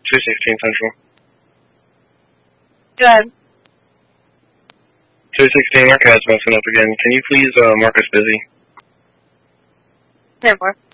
216 Central. Go ahead. 216, our CAD's messing up again. Can you please mark us busy? 10-4.